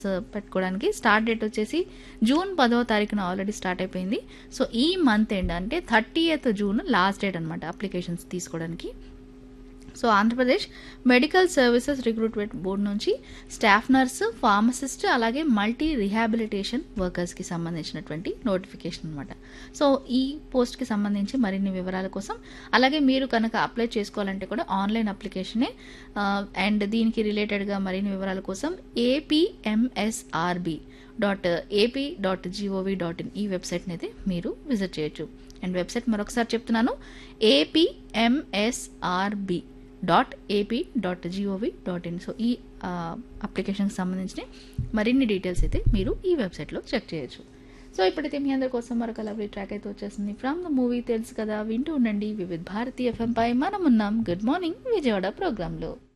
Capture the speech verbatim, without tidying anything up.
పెట్టుకోవడానికి start date వచ్చేసి June పదవ తారీఖున ఆల్రెడీ స్టార్ట్ అయిపోయింది. సో ఈ మంత్ ఎండ్ అంటే థర్టీయత్ జూన్ లాస్ట్ డేట్ అనమాట అప్లికేషన్స్ తీసుకోవడానికి. So Andhra Pradesh medical services recruitment board నుంచి స్టాఫ్ నర్సు, ఫార్మసిస్ట్, అలాగే మల్టీ రిహాబిలిటేషన్ వర్కర్స్కి సంబంధించినటువంటి నోటిఫికేషన్ అనమాట. సో ఈ పోస్ట్కి సంబంధించి మరిన్ని వివరాల కోసం, అలాగే మీరు కనుక అప్లై చేసుకోవాలంటే కూడా ఆన్లైన్ అప్లికేషనే. అండ్ దీనికి రిలేటెడ్గా మరిన్ని వివరాల కోసం APMSRB dot AP dot GOV dot in ఈ వెబ్సైట్ని అయితే మీరు విజిట్ చేయొచ్చు. అండ్ వెబ్సైట్ మరొకసారి చెప్తున్నాను, APMSRB dot AP dot GOV dot in. So ఈ అప్లికేషన్కి సంబంధించిన మరిన్ని డీటెయిల్స్ అయితే మీరు ఈ వెబ్సైట్లో చెక్ చేయొచ్చు. సో ఇప్పుడైతే మీ అందరి కోసం మరొక లవ్లీ ట్రాక్ అయితే వచ్చేసింది ఫ్రమ్ ద మూవీ తెలుసు కదా. వింటూ ఉండండి వివిధ భారతీ ఎఫ్ఎం పై. మనం ఉన్నాం గుడ్ మార్నింగ్ విజయవాడ ప్రోగ్రాంలో.